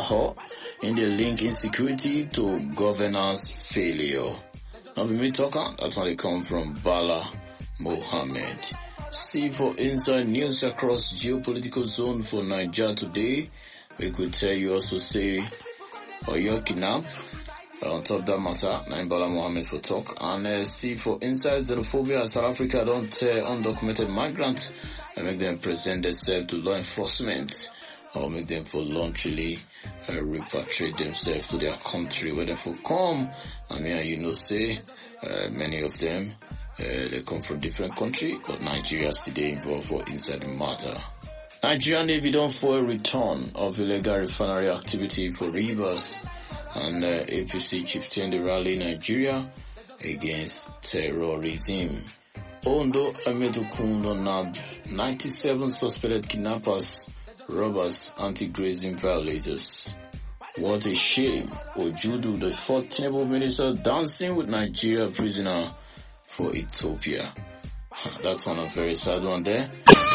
Lahore in the link insecurity to governance failure. Now we may talk on that one they come from Bala Mohammed. See for inside news across geopolitical zone for Nigeria today. We could tell you also say Oyo kidnap. On top of that matter, Bala Mohammed for talk. And see for inside xenophobia, South Africa don't undocumented migrants and make them present themselves to law enforcement or make them voluntarily repatriate themselves to their country where they for come. I mean, you know, say many of them they come from different countries, but Nigeria is today involved for inside the matter. Nigerian Navy don't for a return of illegal refinery activity for Rivers and APC chieftain the rally Nigeria against terrorism. Ondo Amedukundo nabbed 97 suspected kidnappers, robbers, anti-grazing violators. What a shame. Ojudu, the 4th Tinubu minister, dancing with Nigeria prisoner for Ethiopia. That's one of very sad one there.